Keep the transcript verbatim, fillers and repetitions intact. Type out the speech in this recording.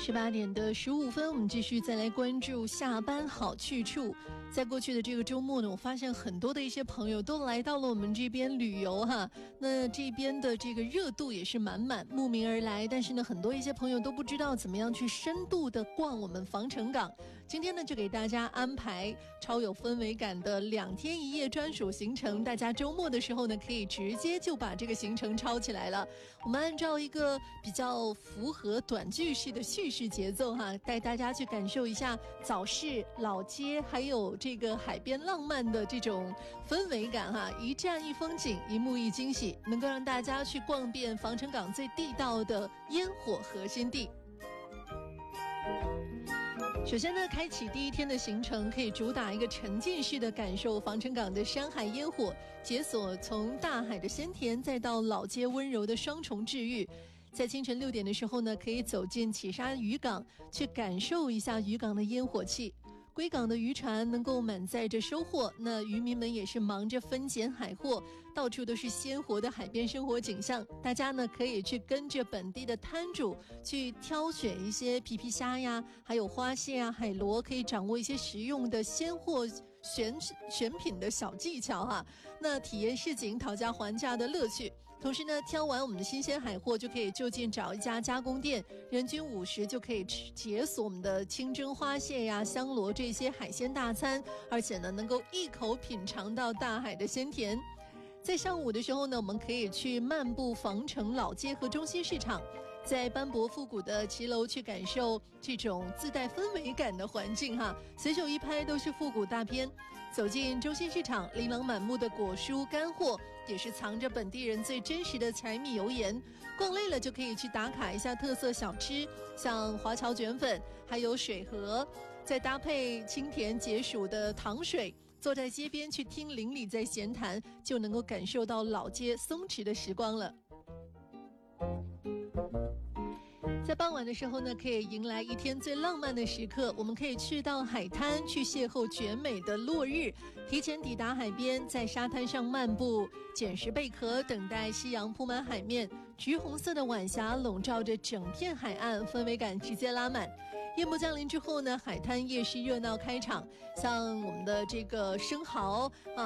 十八点的十五分，我们继续再来关注下班好去处。在过去的这个周末呢，我发现很多的一些朋友都来到了我们这边旅游哈。那这边的这个热度也是满满，慕名而来。但是呢，很多一些朋友都不知道怎么样去深度的逛我们防城港。今天呢，就给大家安排超有氛围感的两天一夜专属行程。大家周末的时候呢，可以直接就把这个行程抄起来了。我们按照一个比较符合短句式的叙事节奏哈，带大家去感受一下早市、老街，还有这个海边浪漫的这种氛围感哈，一站一风景，一幕一惊喜，能够让大家去逛遍防城港最地道的烟火核心地。首先呢，开启第一天的行程，可以主打一个沉浸式的感受防城港的山海烟火，解锁从大海的鲜甜再到老街温柔的双重治愈。在清晨六点的时候呢，可以走进启沙渔港，去感受一下渔港的烟火气。归港的渔船能够满载着收获，那渔民们也是忙着分拣海货，到处都是鲜活的海边生活景象。大家呢可以去跟着本地的摊主去挑选一些皮皮虾呀，还有花蟹啊、海螺，可以掌握一些实用的鲜货选选品的小技巧哈。那体验市井讨价还价的乐趣。同时呢，挑完我们的新鲜海货，就可以就近找一家加工店，人均五十就可以解锁我们的清蒸花蟹呀、香螺这些海鲜大餐，而且呢，能够一口品尝到大海的鲜甜。在上午的时候呢，我们可以去漫步防城老街和中心市场，在斑驳复古的骑楼去感受这种自带氛围感的环境哈，随手一拍都是复古大片。走进中心市场，琳琅满目的果蔬干货也是藏着本地人最真实的柴米油盐。逛累了就可以去打卡一下特色小吃，像华侨卷粉，还有水河，再搭配清甜解暑的糖水，坐在街边去听邻里在闲谈，就能够感受到老街松弛的时光了。在傍晚的时候呢，可以迎来一天最浪漫的时刻，我们可以去到海滩去邂逅绝美的落日，提前抵达海边，在沙滩上漫步，捡拾贝壳，等待夕阳铺满海面，橘红色的晚霞笼罩着整片海岸，氛围感直接拉满。夜幕降临之后呢，海滩夜市热闹开场，像我们的这个生蚝啊。